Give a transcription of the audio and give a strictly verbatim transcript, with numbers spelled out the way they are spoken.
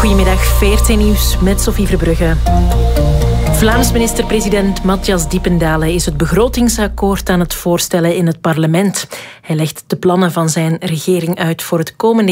Goedemiddag, V R T Nieuws met Sophie Verbrugge. Vlaams minister-president Matthias Diependalen is het begrotingsakkoord aan het voorstellen in het parlement. Hij legt de plannen van zijn regering uit voor het komende